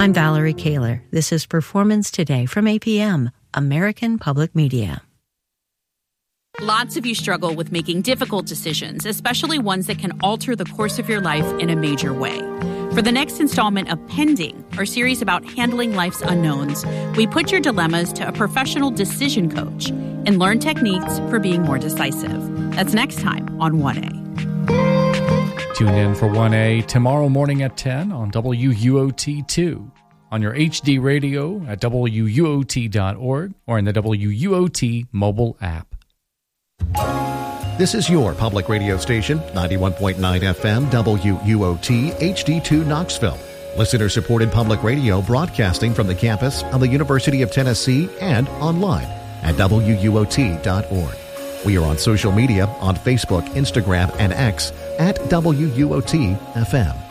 I'm Valerie Kaler. This is Performance Today from APM, American Public Media. Lots of you struggle with making difficult decisions, especially ones that can alter the course of your life in a major way. For the next installment of Pending, our series about handling life's unknowns, we put your dilemmas to a professional decision coach and learn techniques for being more decisive. That's next time on 1A. Tune in for 1A tomorrow morning at 10 on WUOT2, on your HD radio at WUOT.org or in the WUOT mobile app. This is your public radio station, 91.9 FM, WUOT, HD2 Knoxville. Listener-supported public radio broadcasting from the campus of the University of Tennessee and online at WUOT.org. We are on social media on Facebook, Instagram, and X at WUOT FM.